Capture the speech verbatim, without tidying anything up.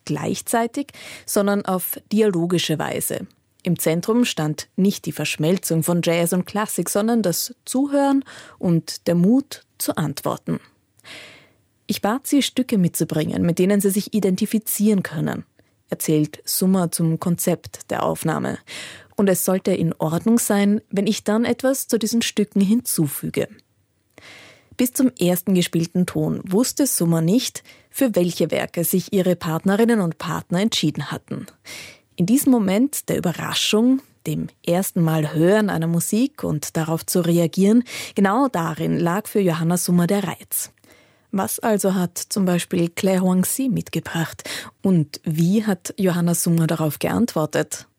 gleichzeitig, sondern auf dialogische Weise. Im Zentrum stand nicht die Verschmelzung von Jazz und Klassik, sondern das Zuhören und der Mut zu antworten. Ich bat sie, Stücke mitzubringen, mit denen sie sich identifizieren können, erzählt Summer zum Konzept der Aufnahme. Und es sollte in Ordnung sein, wenn ich dann etwas zu diesen Stücken hinzufüge. Bis zum ersten gespielten Ton wusste Summer nicht, für welche Werke sich ihre Partnerinnen und Partner entschieden hatten. In diesem Moment der Überraschung, dem ersten Mal Hören einer Musik und darauf zu reagieren, genau darin lag für Johanna Summer der Reiz. Was also hat zum Beispiel Claire Hoang-Sy mitgebracht? Und wie hat Johanna Summer darauf geantwortet?